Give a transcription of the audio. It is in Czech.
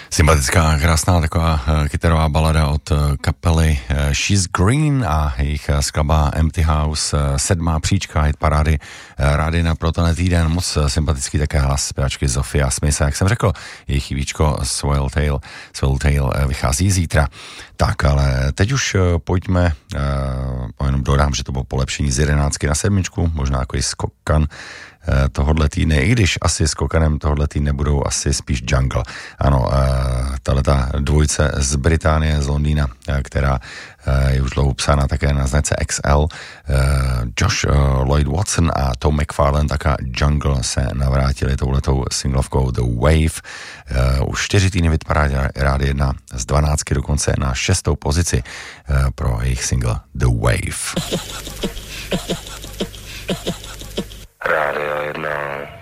Sympatická, krásná taková kytarová balada od kapely She's Green a jejich skladba Empty House, 7. příčka hitparády Rádia pro tenhle týden. Moc sympatický také hlas zpěvačky Zofia Smith. Jak jsem řekl, jejich chybíčko Swelltail vychází zítra. Tak, ale teď už pojďme, jenom dodám, že to bylo polepšení z 11 na 7, možná jako i skokan tohodle týdne, i když asi skokanem tohodle týdne budou asi spíš Jungle. Ano, tahleta dvojice z Británie, z Londýna, která je už dlouho psána také na značce XL. Josh Lloyd Watson a Tom McFarlane, taká Jungle, se navrátili touhletou singlovkou The Wave. Už 4 týdny vypadá Rádio 1 z 12 dokonce na 6. pozici pro jejich single The Wave. Rádio 1.